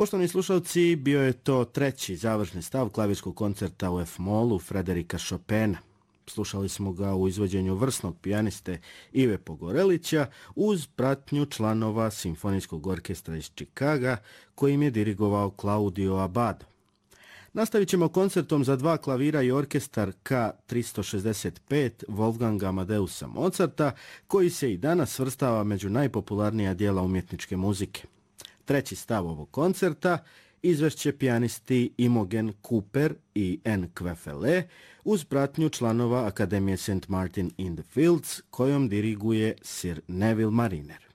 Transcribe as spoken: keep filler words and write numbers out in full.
Poštovani slušalci, bio je to treći završni stav klavirskog koncerta u F-molu Frederika Chopina. Slušali smo ga u izvođenju vrsnog pijaniste Ive Pogorelića uz pratnju članova Simfonijskog orkestra iz Čikaga kojim je dirigovao Claudio Abbado. Nastavit ćemo koncertom za dva klavira i orkestar K tristo šezdeset pet Wolfganga Amadeusa Mozarta, koji se i danas svrstava među najpopularnija dijela umjetničke muzike. Treći stav ovog koncerta izvešće pijanisti Imogen Cooper i Anne Queffele uz pratnju članova Akademije Saint Martin in the Fields kojom diriguje Sir Neville Mariner.